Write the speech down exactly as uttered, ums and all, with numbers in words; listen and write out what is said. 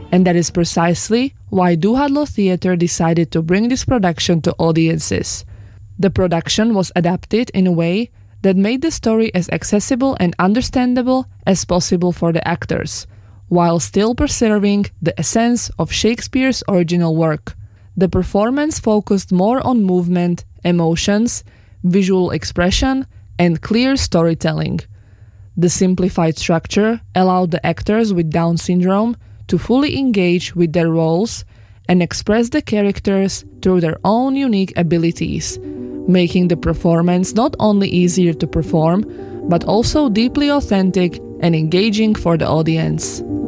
And that is precisely why Duhadlo Theatre decided to bring this production to audiences. The production was adapted in a way that made the story as accessible and understandable as possible for the actors, while still preserving the essence of Shakespeare's original work. The performance focused more on movement, emotions, visual expression, and clear storytelling. The simplified structure allowed the actors with Down syndrome to fully engage with their roles and express the characters through their own unique abilities, making the performance not only easier to perform, but also deeply authentic and engaging for the audience.